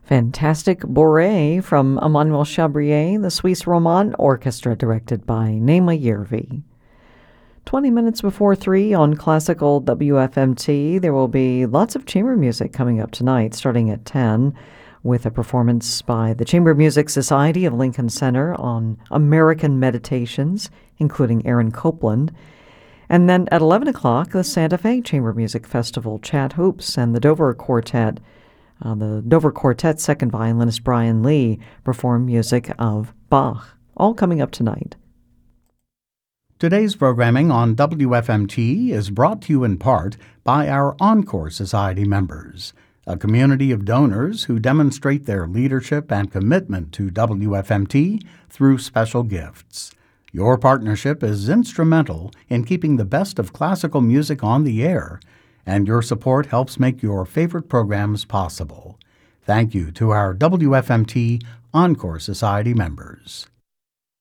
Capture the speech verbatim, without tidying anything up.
Fantastic Bourrée from Emmanuel Chabrier, the Suisse Romand Orchestra, directed by Naima Yervi. twenty minutes before three on Classical W F M T, there will be lots of chamber music coming up tonight, starting at ten, with a performance by the Chamber Music Society of Lincoln Center on American Meditations, including Aaron Copland. And then at eleven o'clock, the Santa Fe Chamber Music Festival, Chad Hoops and the Dover Quartet. Uh, the Dover Quartet second violinist Brian Lee perform music of Bach, all coming up tonight. Today's programming on W F M T is brought to you in part by our Encore Society members, a community of donors who demonstrate their leadership and commitment to W F M T through special gifts. Your partnership is instrumental in keeping the best of classical music on the air, and your support helps make your favorite programs possible. Thank you to our W F M T Encore Society members.